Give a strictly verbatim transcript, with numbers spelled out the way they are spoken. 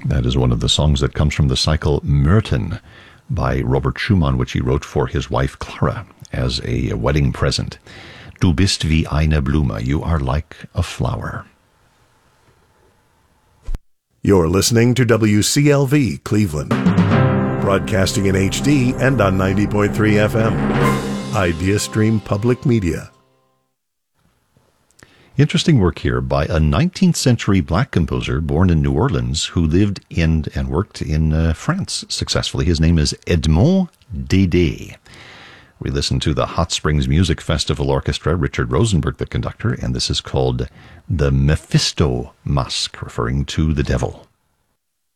That is one of the songs that comes from the cycle Myrten by Robert Schumann, which he wrote for his wife Clara as a wedding present. Du bist wie eine Blume. You are like a flower. You're listening to W C L V Cleveland, broadcasting in H D and on ninety point three F M. IdeaStream Public Media. Interesting work here by a nineteenth century black composer born in New Orleans who lived in and worked in uh, France successfully. His name is Edmond Dédé. We listen to the Hot Springs Music Festival Orchestra, Richard Rosenberg, the conductor, and this is called the Mephisto Masque, referring to the devil.